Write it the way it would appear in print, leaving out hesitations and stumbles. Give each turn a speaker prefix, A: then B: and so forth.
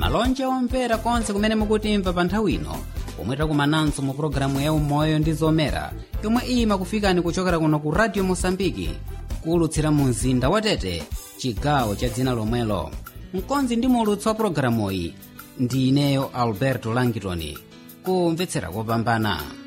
A: malonje omvera konse kumene mukutimva pa nthawi ino, pomwe takumananso mu programu ya umoyo ndi zomera yomwe imakufikani kuchokera kuno ku Radio Mosambiki kuulutsira mu mzinda wa Tete, chigawo cha dzina lomwelo. Mkonzi ndi muulutsi wa programu iyi ndi ineyo Alberto Langitoni. Kumvetsera kopambana.